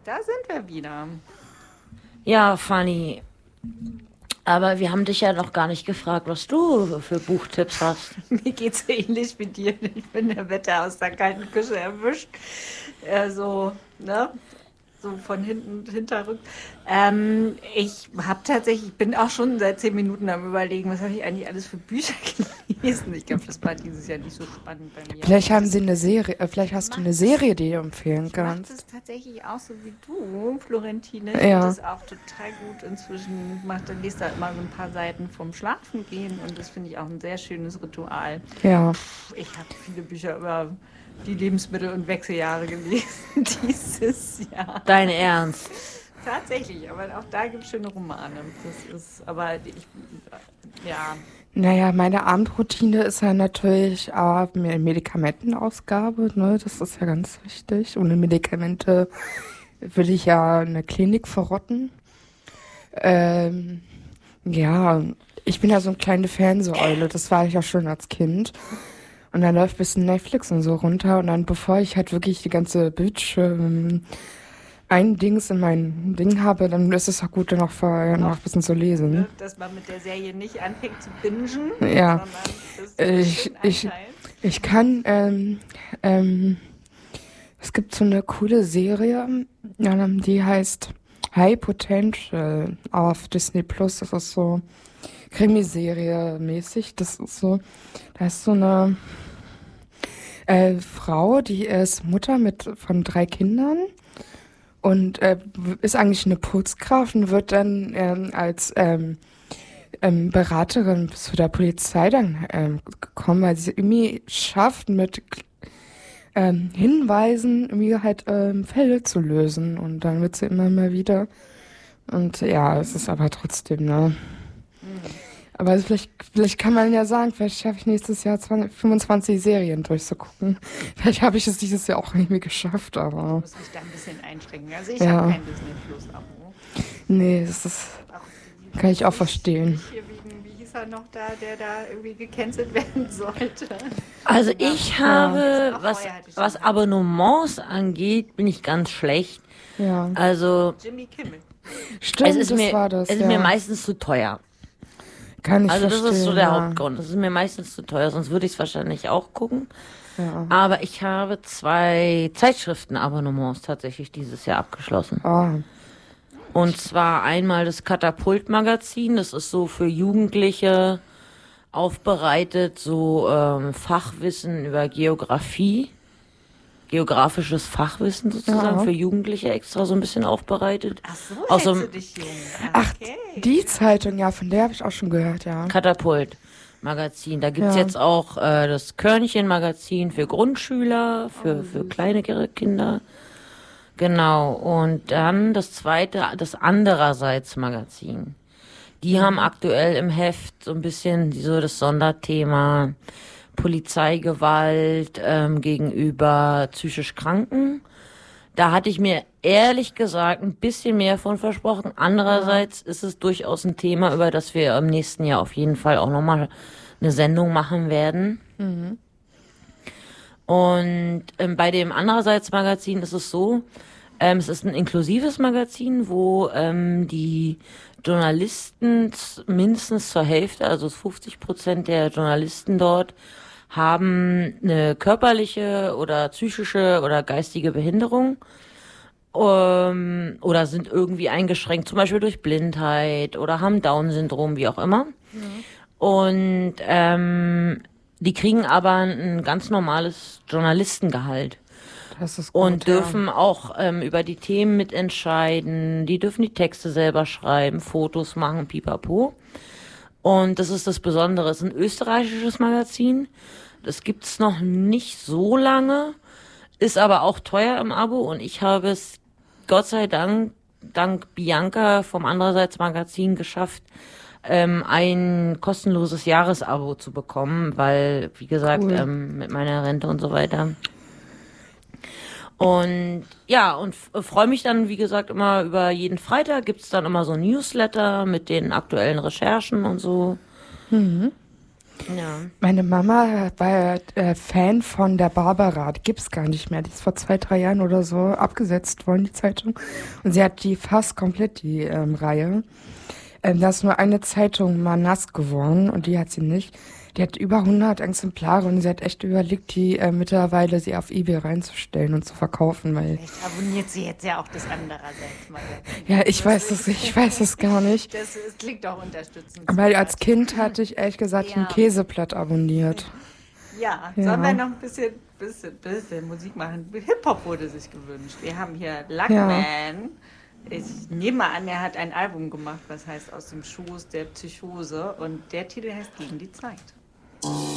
Da sind wir wieder. Ja, Fanny. Aber wir haben dich ja noch gar nicht gefragt, was du für Buchtipps hast. Mir geht's ähnlich wie dir. Ich bin der Wetter aus der kalten Küche erwischt. Ne? So von hinten, hinterrück. Ich bin auch schon seit 10 Minuten am Überlegen, was habe ich eigentlich alles für Bücher gelesen. Ich glaube, das war dieses Jahr nicht so spannend bei mir. Vielleicht haben sie eine Serie, vielleicht hast du eine Serie, die du empfehlen kannst. Ich mache das tatsächlich auch so wie du, Florentine. Ich Ja. finde das auch total gut inzwischen. Lest da immer so ein paar Seiten vom Schlafengehen und das finde ich auch ein sehr schönes Ritual. Ja. Ich habe viele Bücher über die Lebensmittel- und Wechseljahre gelesen dieses Jahr. Dein Ernst? Tatsächlich, aber auch da gibt es schöne Romane. Ja. Naja, meine Abendroutine ist ja natürlich Medikamentenausgabe, ne? Das ist ja ganz wichtig. Ohne Medikamente will ich ja eine Klinik verrotten. Ja, ich bin ja so eine kleine Fernseheule, das war ich ja schon als Kind. Und dann läuft ein bisschen Netflix und so runter und dann, bevor ich halt wirklich die ganze Bildschirm ein Dings in mein Ding habe, dann ist es auch gut, dann auch vorher noch ein bisschen zu lesen. Dass man mit der Serie nicht anfängt zu bingen, Ja. sondern das Ich kann, es gibt so eine coole Serie, die heißt High Potential auf Disney Plus. Das ist so Krimiserie mäßig. Das ist so, da ist so eine Frau, die ist Mutter von 3 Kindern und ist eigentlich eine Putzkraft und wird dann als Beraterin zu der Polizei dann gekommen, weil sie irgendwie schafft, mit Hinweisen irgendwie halt Fälle zu lösen. Und dann wird sie immer mal wieder. Und ja, es ist aber trotzdem, ne? Aber vielleicht kann man ja sagen, vielleicht schaffe ich nächstes Jahr 25 Serien durchzugucken. Vielleicht habe ich es dieses Jahr auch irgendwie geschafft, aber... Ich muss mich da ein bisschen einschränken. Also ich Ja. habe kein Disney-Plus-Abo. Nee, kann ich auch verstehen. Wie hieß er noch da, der da irgendwie gecancelt werden sollte? Also ich habe, Auch was, vorher hatte ich was schon. Abonnements angeht, bin ich ganz schlecht. Ja, Also Jimmy Kimmel. stimmt, es ist das mir, war das, es ist ja. mir meistens zu teuer. Kann ich Also das verstehen, ist so der ja. Hauptgrund. Es ist mir meistens zu teuer, sonst würde ich es wahrscheinlich auch gucken. Ja. Aber ich habe 2 Zeitschriftenabonnements tatsächlich dieses Jahr abgeschlossen. Ah, Und zwar einmal das Katapult-Magazin, das ist so für Jugendliche aufbereitet, so Fachwissen über Geografie, geografisches Fachwissen sozusagen, Ja. für Jugendliche extra so ein bisschen aufbereitet. Ach so, Aus so hältst einem du dich jung. Ach, Okay. die Zeitung, ja, von der habe ich auch schon gehört, ja. Katapult-Magazin. Da gibt's Ja. jetzt auch das Körnchen-Magazin für Grundschüler, für kleinere Kinder. Genau. Und dann das zweite, das Andererseits-Magazin. Die haben aktuell im Heft so ein bisschen so das Sonderthema Polizeigewalt gegenüber psychisch Kranken. Da hatte ich mir ehrlich gesagt ein bisschen mehr von versprochen. Andererseits ist es durchaus ein Thema, über das wir im nächsten Jahr auf jeden Fall auch nochmal eine Sendung machen werden. Und bei dem Andererseits-Magazin ist es so, es ist ein inklusives Magazin, wo die Journalisten mindestens zur Hälfte, also 50% der Journalisten dort, haben eine körperliche oder psychische oder geistige Behinderung oder sind irgendwie eingeschränkt, zum Beispiel durch Blindheit oder haben Down-Syndrom, wie auch immer. Und die kriegen aber ein ganz normales Journalistengehalt. Das ist gut, Und dürfen auch über die Themen mitentscheiden. Die dürfen die Texte selber schreiben, Fotos machen, pipapo. Und das ist das Besondere. Es ist ein österreichisches Magazin. Das gibt's noch nicht so lange, ist aber auch teuer im Abo. Und ich habe es Gott sei Dank, dank Bianca vom Andererseits Magazin geschafft, ein kostenloses Jahresabo zu bekommen, weil, wie gesagt, Cool. mit meiner Rente und so weiter. Und ja, und freue mich dann, wie gesagt, immer über jeden Freitag gibt's dann immer so ein Newsletter mit den aktuellen Recherchen und so. Ja. Meine Mama war Fan von der Barbara, die gibt's gar nicht mehr. Die ist vor 2, 3 Jahren oder so abgesetzt worden, die Zeitung. Und sie hat die fast komplett, die Reihe. Da ist nur eine Zeitung mal nass geworden und die hat sie nicht. Die hat über 100 Exemplare und sie hat echt überlegt, die mittlerweile sie auf eBay reinzustellen und zu verkaufen, weil... Vielleicht abonniert sie jetzt ja auch das andererseits mal. Ja, ich weiß es gar nicht. Das klingt auch unterstützend. Aber als Kind hatte ich ehrlich gesagt ein Käseblatt abonniert. Ja, Ja. sollen wir noch ein bisschen Musik machen? Hip-Hop wurde sich gewünscht. Wir haben hier Luckman. Ich nehme mal an, er hat ein Album gemacht, was heißt Aus dem Schoß der Psychose. Und der Titel heißt Gegen die Zeit.